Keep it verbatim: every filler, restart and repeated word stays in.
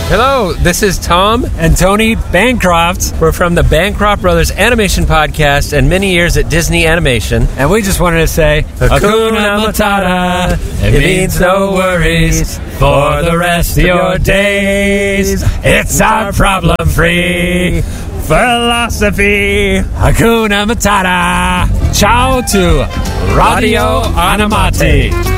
Hello, this is Tom and Tony Bancroft. We're from the Bancroft Brothers Animation Podcast and many years at Disney Animation. And we just wanted to say, Hakuna Matata, it means no worries for the rest of your days. It's our problem-free philosophy. Hakuna Matata. Ciao to Radio Anamati.